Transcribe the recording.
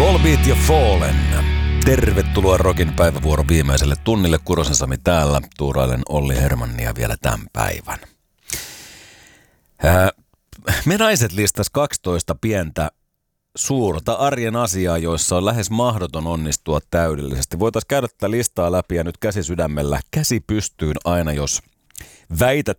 Volbeat ja Fallen. Tervetuloa Rockin päivävuoron viimeiselle tunnille. Kurosen Sami täällä. Tuurailen Olli Hermannia vielä tämän päivän. Me naiset listas 12 pientä suurta arjen asiaa, joissa on lähes mahdoton onnistua täydellisesti. Voitaisiin käydä tätä listaa läpi ja nyt käsi sydämellä, käsi pystyyn aina, jos väität